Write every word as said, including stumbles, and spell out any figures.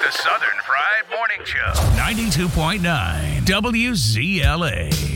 The Southern Fried Morning Show. ninety-two point nine W Z L A.